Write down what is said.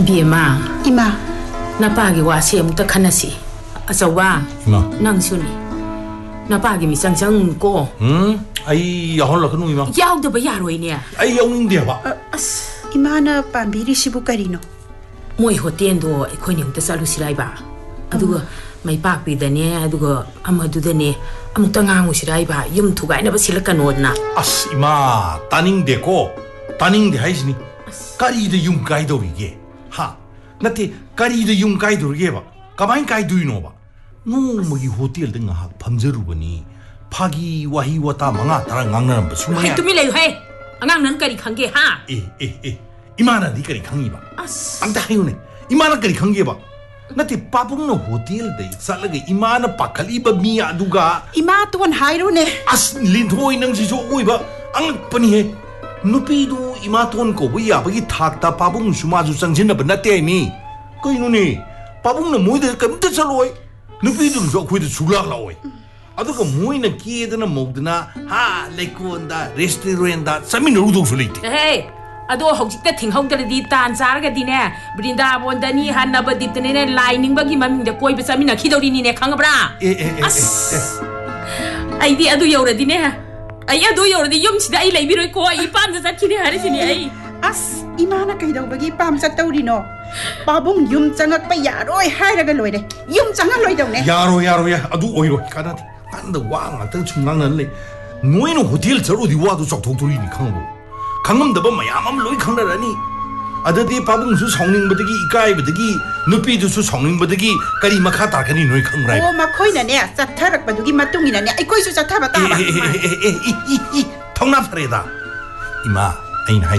비엠아 이마 나빠기 와시 아무튼 칸나시 아서와 이마 낭순이 나빠기 미상장 고 아이 야홀라 그놈 이마 야우더바 야로이네 아이 영웅대야 봐 이마나 빰비리시부 까리노 모이 호텔도 아이코니 humta 살루시라이바 아두가 마이 빠삐다네 아두가 아마두다네 아무튼 강우시라이바 юм투가이나 바실까노나 아스 이마 따닝대고 따닝대 하이시니 까리도 용 가이도리게 하 나티 까리도 용 가이도리게 봐 가만히 가이도이노 봐 노무기 호텔 등가 학 밤저루버니 파기 와히 와타 망아 따라 강나는 바 수마야 뚜밀레요 해 안강난 까리 강게 하 에 이마나 니까리 강이 봐 아스 안다 하요네 이마나 까리 강게 봐 나티 빠붕노 호텔데 살라게 이마나 빠칼리바 미야 누가 이마 또한 하이로네 아스 린토이 능지조 오이바 앙뻔히 해 누피도 이마톤 거부 야바기 탁다 빠붕 수마주 상진나바 나때미 거이노니 빠붕나 모이데 깜짝 살로이 누피도 저 코이도 줄라라오이 아도가 모이나 기에드나 먹드나 하 레코온다 레스토랑다 사민 루도 솔리티 에이 아도 혹직다 팅하우더디 딴 자르가디네 브린다본다니 한나바디트네 라이닝바기 맘인데 꼬이베 사미나 키도리니네 강가브라 아스 아이디 아도 여우라디네 아이 아도 여우라디 염치다 아이 레이비로이코 이 빰자 잡히네 하르시니 아이 아스 이마나 까이더버기 빰사 떠우리노 빠봉 юм장악바 야로이 하이라가 로이래 юм장악 로이더네 야로야 아도 오이로 가나디 안다 왕아 등 충강난래 노이는 호텔 저로디 와도 적독돌이니 강고 강남다바 마야맘 로이 강나라니 아더디 빠붕수 성능바득이 이까이바득이 누피두수 성능바득이 까리마카 다르카니 노이 강라이 오 마코이나네 짜타락바두기 마뚱이나네 아이코이수 짜타바따바 통납사래다 이마 아인 하이